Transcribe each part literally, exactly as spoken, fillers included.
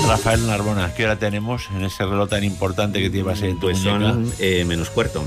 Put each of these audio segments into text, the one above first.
Rafael Narbona, ¿qué hora tenemos en ese reloj tan importante que llevas en tu Pues muñeca? son eh, menos cuarto.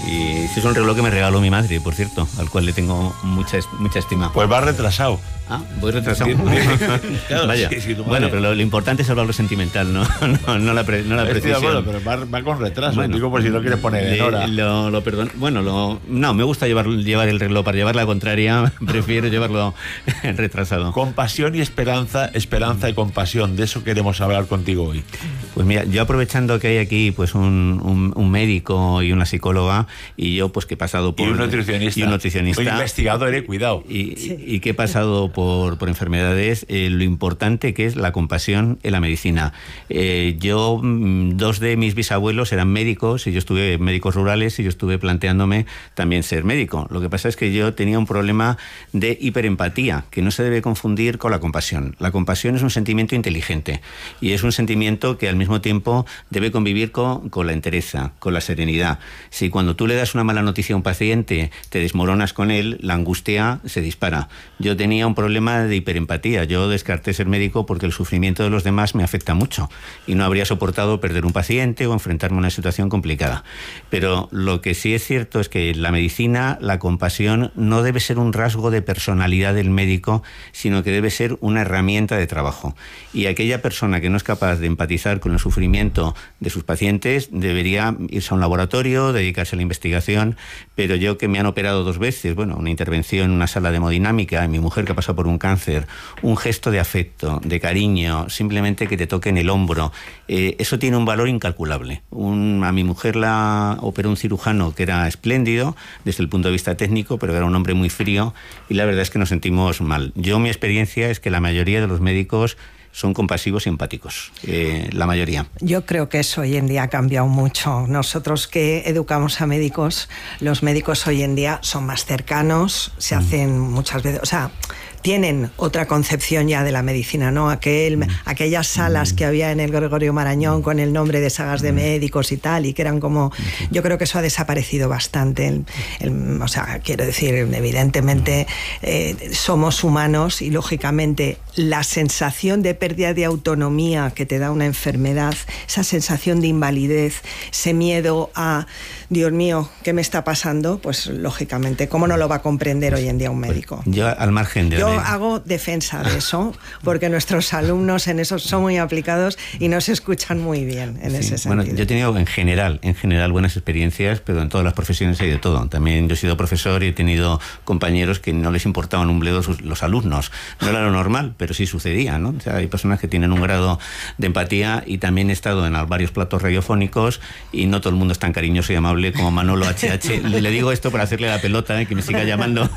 Y sí, es un reloj que me regaló mi madre, por cierto, al cual le tengo mucha, mucha estima. Pues vas retrasado. Ah, voy retrasado. Claro, Vaya. sí, sí, tu madre- Bueno, pero lo, lo importante es hablar lo sentimental, no, no, no la, pre, no la Estoy de precisión. acuerdo, pero va, va con retraso. Bueno, Digo, por si lo quieres poner en le- hora. Lo, lo perdón, bueno, lo, no, me gusta llevar, llevar el reloj. Para llevar la contraria, prefiero llevarlo retrasado. Compasión y esperanza, esperanza y compasión. De eso queremos hablar contigo hoy. Pues mira, yo aprovechando que hay aquí pues un, un, un médico y una psicóloga, y yo pues que he pasado por... Y un nutricionista. Y un nutricionista. Un investigador, eh, cuidado. Y, sí. y que he pasado por, por enfermedades, eh, lo importante que es la compasión en la medicina. Eh, yo, dos de mis bisabuelos eran médicos, y yo estuve médicos rurales, y yo estuve planteándome también ser médico. Lo que pasa es que yo tenía un problema de hiperempatía, que no se debe confundir con la compasión. La compasión es un sentimiento inteligente, y es un sentimiento que al mismo tiempo debe convivir con, con la entereza, con la serenidad. Si cuando tú le das una mala noticia a un paciente, te desmoronas con él, la angustia se dispara. Yo tenía un problema de hiperempatía. Yo descarté ser médico porque el sufrimiento de los demás me afecta mucho, y no habría soportado perder un paciente o enfrentarme a una situación complicada. Pero lo que sí es cierto es que en la medicina la compasión no debe ser un rasgo de personalidad del médico, sino que debe ser una herramienta de trabajo. Y aquella persona que no es capaz de empatizar con el sufrimiento de sus pacientes debería irse a un laboratorio, dedicarse a la investigación. Pero yo, que me han operado dos veces, bueno, una intervención en una sala de hemodinámica, mi mujer que ha pasado por un cáncer, un gesto de afecto, de cariño, simplemente que te toquen el hombro, eh, eso tiene un valor incalculable. Un, a mi mujer la operó un cirujano que era espléndido desde el punto de vista técnico, pero era un hombre muy frío, y la verdad es que nos sentimos mal. Yo, mi experiencia es que la mayoría de los médicos son compasivos y empáticos, eh, la mayoría. Yo creo que eso hoy en día ha cambiado mucho. Nosotros que educamos a médicos, los médicos hoy en día son más cercanos, se mm. hacen muchas veces, o sea, tienen otra concepción ya de la medicina, ¿no? Aquel, mm. Aquellas salas mm. que había en el Gregorio Marañón con el nombre de sagas de mm. médicos y tal, y que eran como... Mm. Yo creo que eso ha desaparecido bastante. El, el, o sea, quiero decir, evidentemente eh, somos humanos, y lógicamente la sensación de pérdida de autonomía que te da una enfermedad, esa sensación de invalidez, ese miedo a, Dios mío, ¿qué me está pasando? Pues lógicamente, ¿cómo no lo va a comprender hoy en día un médico? Yo, al margen de... Yo hago defensa de eso, porque nuestros alumnos en eso son muy aplicados y nos escuchan muy bien en sí, ese sentido. Bueno, yo he tenido en general, en general buenas experiencias, pero en todas las profesiones hay de todo. También yo he sido profesor y he tenido compañeros que no les importaban un bledo sus, los alumnos. No era lo normal, pero sí sucedía, ¿no? O sea, hay personas que tienen un grado de empatía, y también he estado en varios platos radiofónicos, y no todo el mundo es tan cariñoso y amable como Manolo H H. Le digo esto para hacerle la pelota, ¿eh? Que me siga llamando.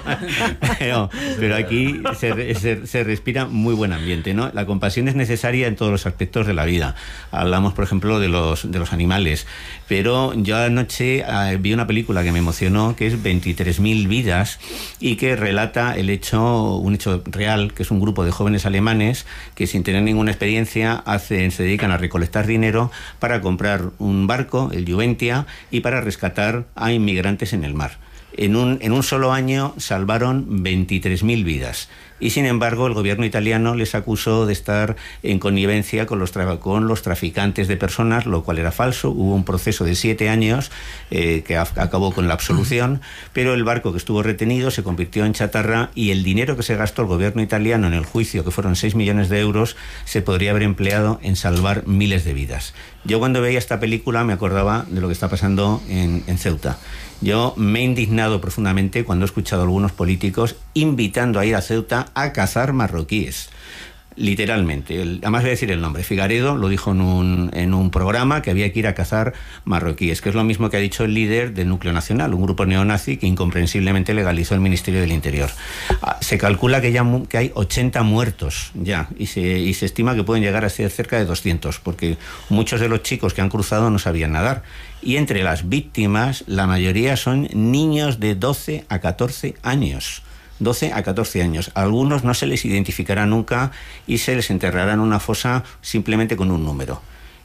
pero, pero aquí se, se, se respira muy buen ambiente, ¿no? La compasión es necesaria en todos los aspectos de la vida. Hablamos, por ejemplo, de los, de los animales, pero yo anoche eh, vi una película que me emocionó, que es veintitrés mil vidas, y que relata el hecho, un hecho real, que es un grupo de jóvenes alemanes que, sin tener ninguna experiencia, hacen, se dedican a recolectar dinero para comprar un barco, el Juventia, y para rescatar a inmigrantes en el mar. En un, en un solo año salvaron veintitrés mil vidas. Y sin embargo, el gobierno italiano les acusó de estar en connivencia con los, tra- con los traficantes de personas, lo cual era falso. Hubo un proceso de siete años eh, que a- acabó con la absolución, pero el barco que estuvo retenido se convirtió en chatarra, y el dinero que se gastó el gobierno italiano en el juicio, que fueron seis millones de euros, se podría haber empleado en salvar miles de vidas. Yo, cuando veía esta película, me acordaba de lo que está pasando en, en Ceuta. Yo me he indignado profundamente cuando he escuchado a algunos políticos invitando a ir a Ceuta a cazar marroquíes. Literalmente. El, además voy a decir el nombre. Figaredo lo dijo en un, en un programa, que había que ir a cazar marroquíes, que es lo mismo que ha dicho el líder del Núcleo Nacional, un grupo neonazi que incomprensiblemente legalizó el Ministerio del Interior. Se calcula que ya que hay ochenta muertos ya, y se, y se estima que pueden llegar a ser cerca de doscientos, porque muchos de los chicos que han cruzado no sabían nadar. Y entre las víctimas, la mayoría son niños de doce a catorce años. doce a catorce años. A algunos no se les identificará nunca y se les enterrará en una fosa simplemente con un número.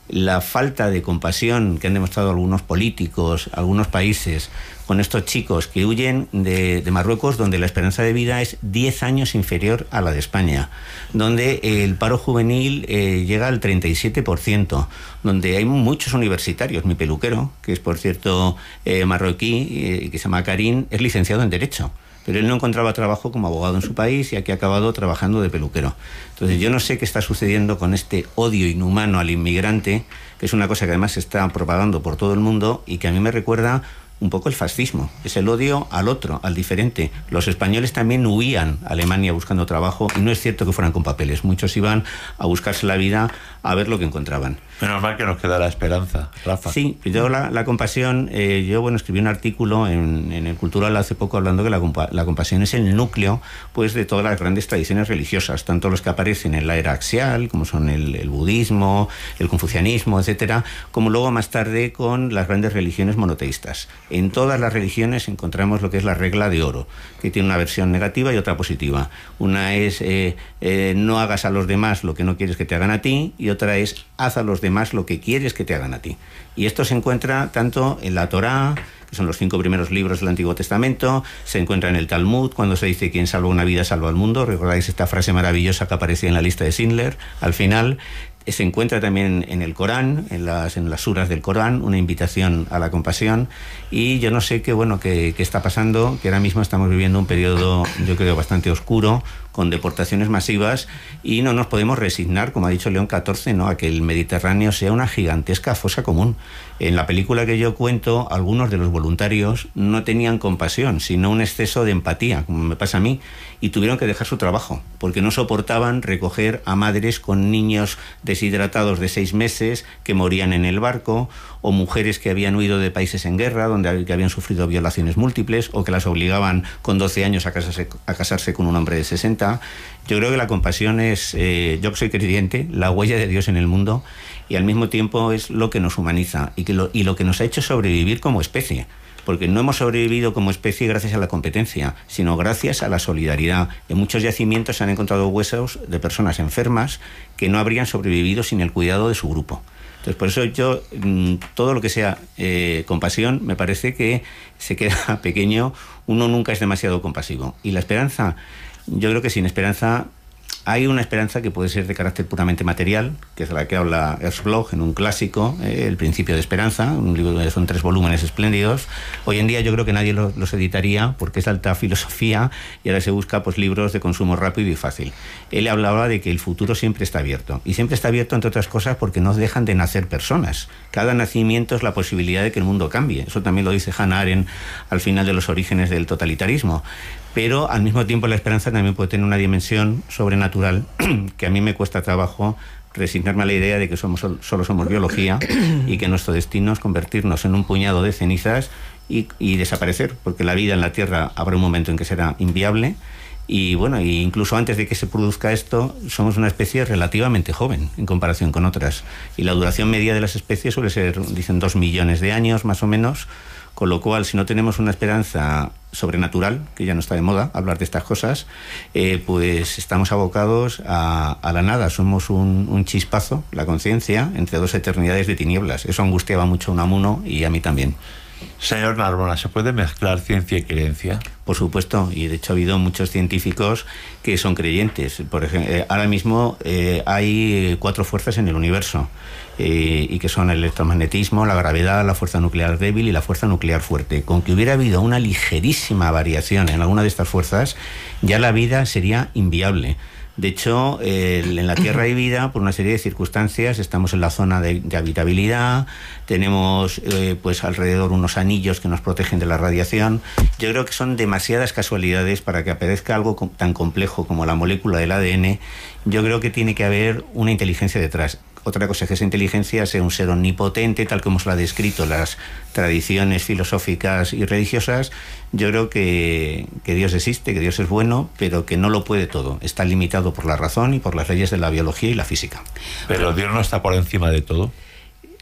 la falta de compasión que han demostrado algunos políticos, algunos países, con estos chicos que huyen de, de Marruecos, donde la esperanza de vida es diez años inferior a la de España, donde el paro juvenil eh, llega al treinta y siete por ciento, donde hay muchos universitarios. Mi peluquero, que es por cierto eh, marroquí, eh, que se llama Karim, es licenciado en Derecho, pero él no encontraba trabajo como abogado en su país y aquí ha acabado trabajando de peluquero. Entonces yo no sé qué está sucediendo con este odio inhumano al inmigrante, que es una cosa que además se está propagando por todo el mundo y que a mí me recuerda un poco el fascismo, es el odio al otro, al diferente. Los españoles también huían a Alemania buscando trabajo y no es cierto que fueran con papeles, muchos iban a buscarse la vida, a ver lo que encontraban. Menos mal que nos queda la esperanza, Rafa. Sí, yo la, la compasión, eh, yo bueno escribí un artículo en, en el Cultural hace poco hablando que la, compa la compasión es el núcleo pues de todas las grandes tradiciones religiosas, tanto los que aparecen en la era axial, como son el, el budismo, el confucianismo, etcétera, como luego más tarde con las grandes religiones monoteístas. En todas las religiones encontramos lo que es la regla de oro, que tiene una versión negativa y otra positiva. Una es eh, eh, no hagas a los demás lo que no quieres que te hagan a ti, y otra es haz a los demás lo que quieres que te hagan a ti. Y esto se encuentra tanto en la Torá, que son los cinco primeros libros del Antiguo Testamento, se encuentra en el Talmud, cuando se dice quien salva una vida salva al mundo. ¿Recordáis esta frase maravillosa que aparecía en la lista de Schindler al final? Se encuentra también en el Corán, en las, en las suras del Corán, una invitación a la compasión. Y yo no sé qué, bueno, qué, qué está pasando, que ahora mismo estamos viviendo un periodo, yo creo, bastante oscuro, con deportaciones masivas, y no nos podemos resignar, como ha dicho León catorce, ¿no?, a que el Mediterráneo sea una gigantesca fosa común. En la película que yo cuento, algunos de los voluntarios no tenían compasión, sino un exceso de empatía, como me pasa a mí, y tuvieron que dejar su trabajo, porque no soportaban recoger a madres con niños deshidratados de seis meses que morían en el barco, o mujeres que habían huido de países en guerra, donde que habían sufrido violaciones múltiples, o que las obligaban con doce años a casarse, a casarse con un hombre de sesenta. Yo creo que la compasión es, eh, yo que soy creyente, la huella de Dios en el mundo, y al mismo tiempo es lo que nos humaniza y, que lo, y lo que nos ha hecho sobrevivir como especie. Porque no hemos sobrevivido como especie gracias a la competencia, sino gracias a la solidaridad. En muchos yacimientos se han encontrado huesos de personas enfermas que no habrían sobrevivido sin el cuidado de su grupo. Entonces, por eso yo, todo lo que sea eh, compasión, me parece que se queda pequeño. Uno nunca es demasiado compasivo. Y la esperanza, yo creo que sin esperanza, hay una esperanza que puede ser de carácter puramente material, que es la que habla Ernst Bloch en un clásico, eh, El principio de esperanza, un libro que son tres volúmenes espléndidos. Hoy en día yo creo que nadie los, los editaría porque es alta filosofía y ahora se busca pues libros de consumo rápido y fácil. Él hablaba de que el futuro siempre está abierto, y siempre está abierto entre otras cosas porque no dejan de nacer personas. Cada nacimiento es la posibilidad de que el mundo cambie. Eso también lo dice Hannah Arendt al final de Los orígenes del totalitarismo. Pero al mismo tiempo la esperanza también puede tener una dimensión sobrenatural que a mí me cuesta trabajo resignarme a la idea de que somos, solo somos biología y que nuestro destino es convertirnos en un puñado de cenizas y, y desaparecer, porque la vida en la Tierra habrá un momento en que será inviable. Y bueno, y incluso antes de que se produzca esto, somos una especie relativamente joven en comparación con otras. Y la duración media de las especies suele ser, dicen, dos millones de años más o menos. Con lo cual, si no tenemos una esperanza sobrenatural, que ya no está de moda hablar de estas cosas, eh, pues estamos abocados a, a la nada. Somos un, un chispazo, la conciencia, entre dos eternidades de tinieblas. Eso angustiaba mucho a Unamuno y a mí también. Señor Narbona, ¿se puede mezclar ciencia y creencia? Por supuesto, y de hecho ha habido muchos científicos que son creyentes. Por ejemplo, eh, ahora mismo eh, hay cuatro fuerzas en el universo, eh, y que son el electromagnetismo, la gravedad, la fuerza nuclear débil y la fuerza nuclear fuerte. Con que hubiera habido una ligerísima variación en alguna de estas fuerzas, ya la vida sería inviable. De hecho, eh, en la Tierra hay vida por una serie de circunstancias. Estamos en la zona de, de habitabilidad, tenemos eh, pues alrededor unos anillos que nos protegen de la radiación. Yo creo que son demasiadas casualidades para que aparezca algo tan complejo como la molécula del A D N. Yo creo que tiene que haber una inteligencia detrás. Otra cosa es que esa inteligencia sea un ser omnipotente, tal como se lo ha descrito las tradiciones filosóficas y religiosas. Yo creo que, que Dios existe, que Dios es bueno, pero que no lo puede todo. Está limitado por la razón y por las leyes de la biología y la física. Pero Dios no está por encima de todo.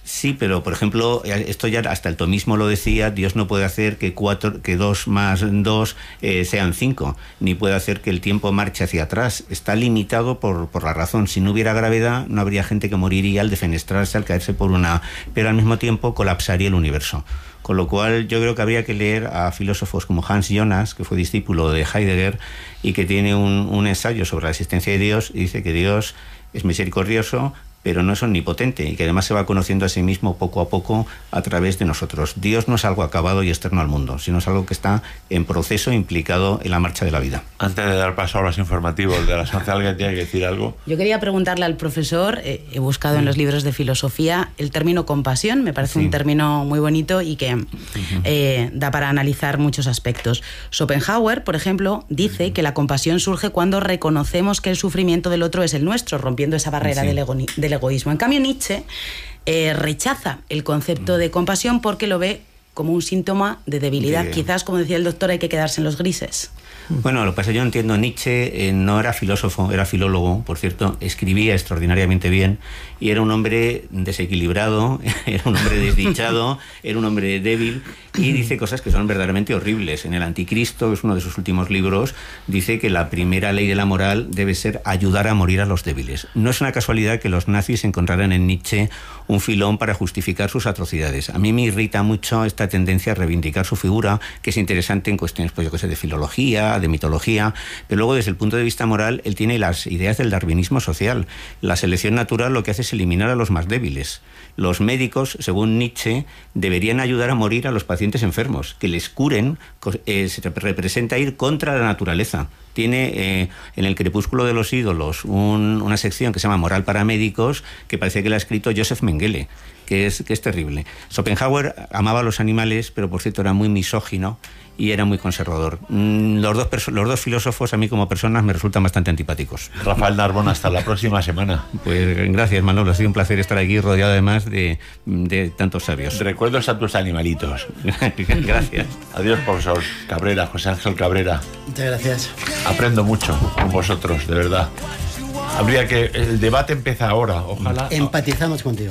Sí, pero por ejemplo, esto ya hasta el tomismo lo decía, Dios no puede hacer que cuatro, que dos más dos eh, sean cinco, ni puede hacer que el tiempo marche hacia atrás. Está limitado por, por la razón. Si no hubiera gravedad, no habría gente que moriría al defenestrarse, al caerse por una... Pero al mismo tiempo colapsaría el universo. Con lo cual yo creo que habría que leer a filósofos como Hans Jonas, que fue discípulo de Heidegger y que tiene un, un ensayo sobre la existencia de Dios, y dice que Dios es misericordioso, pero no es omnipotente, y que además se va conociendo a sí mismo poco a poco a través de nosotros. Dios no es algo acabado y externo al mundo, sino es algo que está en proceso, implicado en la marcha de la vida. Antes de dar paso a los informativos de las once, ¿alguien tiene que decir algo? Yo quería preguntarle al profesor, eh, he buscado sí. en los libros de filosofía el término compasión, me parece sí. un término muy bonito y que uh-huh. eh, da para analizar muchos aspectos. Schopenhauer, por ejemplo, dice uh-huh. que la compasión surge cuando reconocemos que el sufrimiento del otro es el nuestro, rompiendo esa barrera sí. del, ego, del egoísmo. En cambio, Nietzsche eh, rechaza el concepto de compasión porque lo ve como un síntoma de debilidad. Bien. Quizás, como decía el doctor, hay que quedarse en los grises. Bueno, lo que pasa, yo entiendo, Nietzsche eh, no era filósofo, era filólogo, por cierto, escribía extraordinariamente bien y era un hombre desequilibrado, era un hombre desdichado, era un hombre débil y dice cosas que son verdaderamente horribles. En El Anticristo, que es uno de sus últimos libros, dice que la primera ley de la moral debe ser ayudar a morir a los débiles. No es una casualidad que los nazis encontraran en Nietzsche un filón para justificar sus atrocidades. A mí me irrita mucho esta tendencia a reivindicar su figura, que es interesante en cuestiones, pues yo qué sé, de filología, de mitología, pero luego desde el punto de vista moral él tiene las ideas del darwinismo social. La selección natural lo que hace es eliminar a los más débiles. Los médicos, según Nietzsche, deberían ayudar a morir a los pacientes enfermos. Que les curen eh, se representa ir contra la naturaleza. Tiene eh, en El crepúsculo de los ídolos un, una sección que se llama Moral para médicos, que parece que la ha escrito Joseph Mengele, que es, que es terrible. Schopenhauer amaba a los animales, pero por cierto era muy misógino y era muy conservador. Los dos, los dos filósofos a mí como personas me resultan bastante antipáticos. Rafael Narbona, hasta la próxima semana. Pues gracias, Manolo, ha sido un placer estar aquí rodeado además de, de tantos sabios. Recuerdos a tus animalitos. Gracias. Adiós, profesor Cabrera, José Ángel Cabrera. Muchas gracias. Aprendo mucho con vosotros, de verdad. Habría que... El debate empieza ahora, ojalá... Empatizamos contigo.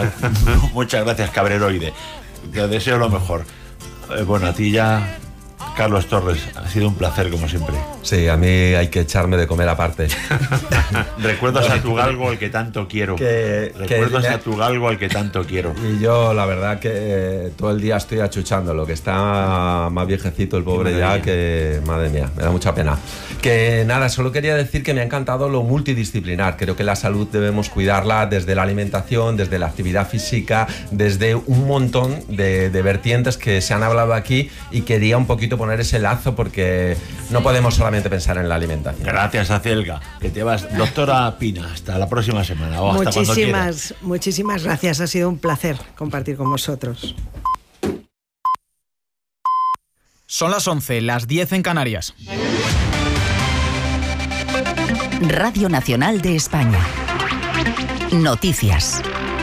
Muchas gracias, Cabreroide. Te deseo lo mejor. Eh, bueno, a ti ya... Carlos Torres, ha sido un placer como siempre. Sí, a mí hay que echarme de comer aparte. Recuerdos a tu galgo al que tanto quiero. Que, Recuerdos que, a tu galgo al que tanto quiero. Y yo la verdad que eh, todo el día estoy achuchándolo, que está más viejecito el pobre ya, que madre mía, me da mucha pena. Que nada, solo quería decir que me ha encantado lo multidisciplinar. Creo que la salud debemos cuidarla desde la alimentación, desde la actividad física, desde un montón de, de vertientes que se han hablado aquí, y quería un poquito poner ese lazo porque no podemos solamente pensar en la alimentación. Gracias, Acelga. Que te vas. Doctora Pina, hasta la próxima semana. O hasta muchísimas, muchísimas gracias. Ha sido un placer compartir con vosotros. Son las once, las diez en Canarias. Radio Nacional de España. Noticias.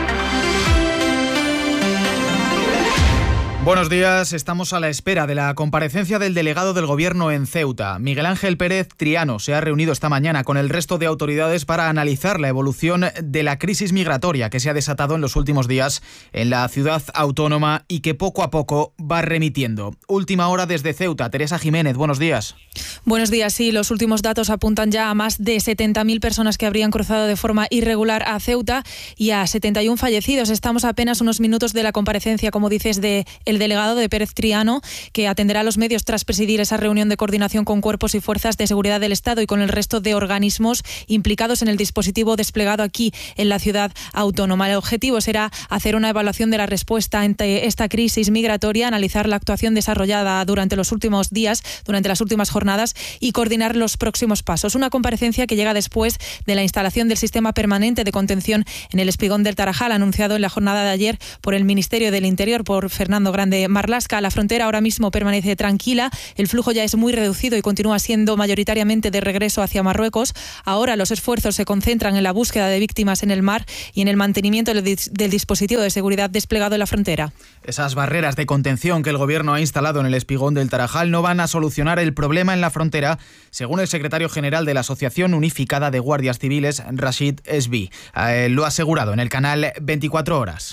Buenos días, estamos a la espera de la comparecencia del delegado del Gobierno en Ceuta. Miguel Ángel Pérez Triano se ha reunido esta mañana con el resto de autoridades para analizar la evolución de la crisis migratoria que se ha desatado en los últimos días en la ciudad autónoma y que poco a poco va remitiendo. Última hora desde Ceuta. Teresa Jiménez, buenos días. Buenos días, sí, los últimos datos apuntan ya a más de setenta mil personas que habrían cruzado de forma irregular a Ceuta y a setenta y uno fallecidos. Estamos a apenas unos minutos de la comparecencia, como dices, de el delegado de Pérez Triano, que atenderá a los medios tras presidir esa reunión de coordinación con cuerpos y fuerzas de seguridad del Estado y con el resto de organismos implicados en el dispositivo desplegado aquí en la ciudad autónoma. El objetivo será hacer una evaluación de la respuesta ante esta crisis migratoria, analizar la actuación desarrollada durante los últimos días, durante las últimas jornadas, y coordinar los próximos pasos. Una comparecencia que llega después de la instalación del sistema permanente de contención en el Espigón del Tarajal, anunciado en la jornada de ayer por el Ministerio del Interior, por Fernando Grande Marlaska. La frontera ahora mismo permanece tranquila, el flujo ya es muy reducido y continúa siendo mayoritariamente de regreso hacia Marruecos. Ahora los esfuerzos se concentran en la búsqueda de víctimas en el mar y en el mantenimiento del, dis- del dispositivo de seguridad desplegado en la frontera. Esas barreras de contención que el Gobierno ha instalado en el Espigón del Tarajal no van a solucionar el problema en la frontera, según el secretario general de la Asociación Unificada de Guardias Civiles, Rashid Esbi. Eh, lo ha asegurado en el canal veinticuatro horas.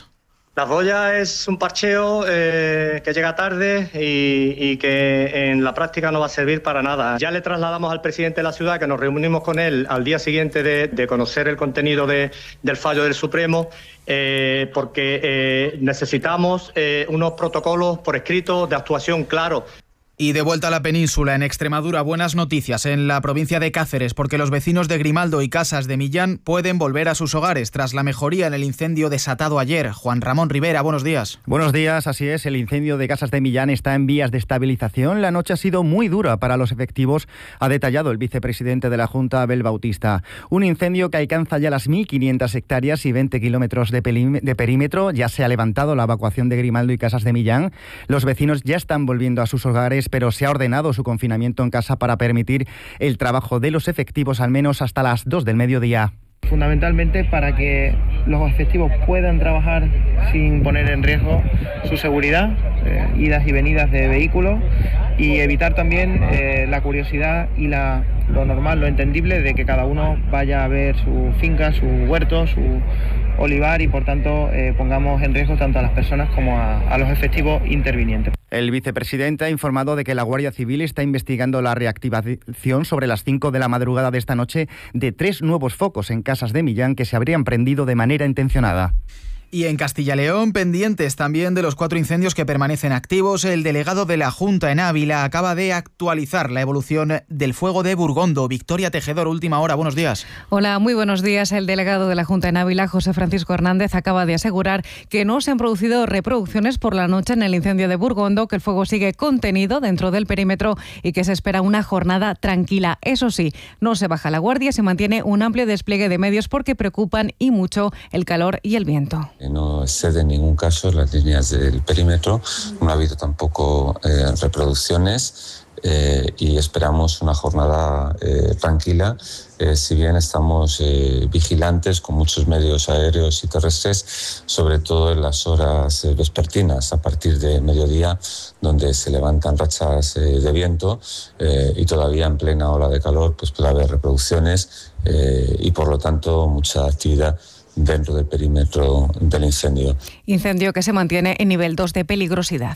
La boya es un parcheo eh, que llega tarde y, y que en la práctica no va a servir para nada. Ya le trasladamos al presidente de la ciudad que nos reunimos con él al día siguiente de, de conocer el contenido de, del fallo del Supremo, eh, porque eh, necesitamos eh, unos protocolos por escrito de actuación claros. Y de vuelta a la península, en Extremadura, buenas noticias en la provincia de Cáceres, porque los vecinos de Grimaldo y Casas de Millán pueden volver a sus hogares tras la mejoría en el incendio desatado ayer. Juan Ramón Rivera, buenos días. Buenos días, así es, el incendio de Casas de Millán está en vías de estabilización. La noche ha sido muy dura para los efectivos, ha detallado el vicepresidente de la Junta, Abel Bautista. Un incendio que alcanza ya las mil quinientas hectáreas y veinte kilómetros de, de perímetro. Ya se ha levantado la evacuación de Grimaldo y Casas de Millán. Los vecinos ya están volviendo a sus hogares, pero se ha ordenado su confinamiento en casa para permitir el trabajo de los efectivos al menos hasta las dos del mediodía. Fundamentalmente para que los efectivos puedan trabajar sin poner en riesgo su seguridad, eh, idas y venidas de vehículos, y evitar también eh, la curiosidad y la, lo normal, lo entendible de que cada uno vaya a ver su finca, su huerto, su olivar, y por tanto eh, pongamos en riesgo tanto a las personas como a, a los efectivos intervinientes. El vicepresidente ha informado de que la Guardia Civil está investigando la reactivación sobre las cinco de la madrugada de esta noche de tres nuevos focos en Casas de Millán que se habrían prendido de manera intencionada. Y en Castilla y León, pendientes también de los cuatro incendios que permanecen activos, el delegado de la Junta en Ávila acaba de actualizar la evolución del fuego de Burgondo. Victoria Tejedor, última hora, buenos días. Hola, muy buenos días. El delegado de la Junta en Ávila, José Francisco Hernández, acaba de asegurar que no se han producido reproducciones por la noche en el incendio de Burgondo, que el fuego sigue contenido dentro del perímetro y que se espera una jornada tranquila. Eso sí, no se baja la guardia, se mantiene un amplio despliegue de medios porque preocupan y mucho el calor y el viento. No excede en ningún caso las líneas del perímetro, no ha habido tampoco eh, reproducciones eh, y esperamos una jornada eh, tranquila, eh, si bien estamos eh, vigilantes con muchos medios aéreos y terrestres, sobre todo en las horas eh, vespertinas, a partir de mediodía, donde se levantan rachas eh, de viento eh, y todavía en plena ola de calor pues puede haber reproducciones eh, y por lo tanto mucha actividad dentro del perímetro del incendio. Incendio que se mantiene en nivel dos de peligrosidad.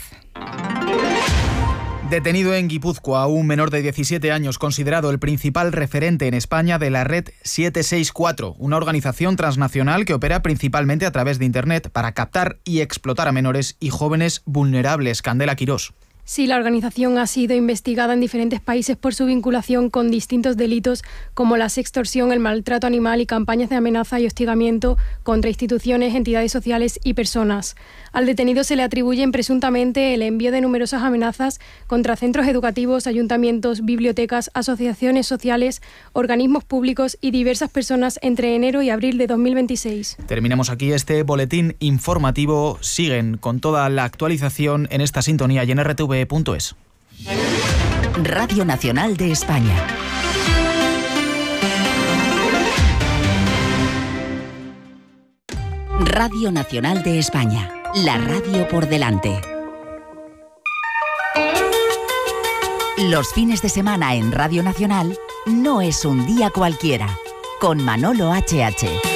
Detenido en Guipúzcoa un menor de diecisiete años, considerado el principal referente en España de la red siete seis cuatro, una organización transnacional que opera principalmente a través de Internet para captar y explotar a menores y jóvenes vulnerables. Candela Quirós. Sí, la organización ha sido investigada en diferentes países por su vinculación con distintos delitos como la extorsión, el maltrato animal y campañas de amenaza y hostigamiento contra instituciones, entidades sociales y personas. Al detenido se le atribuyen presuntamente el envío de numerosas amenazas contra centros educativos, ayuntamientos, bibliotecas, asociaciones sociales, organismos públicos y diversas personas entre enero y abril de dos mil veintiséis. Terminamos aquí este boletín informativo. Siguen con toda la actualización en esta sintonía y en R T V punto es. Radio Nacional de España. Radio Nacional de España. La radio por delante. Los fines de semana en Radio Nacional no es un día cualquiera. Con Manolo H H.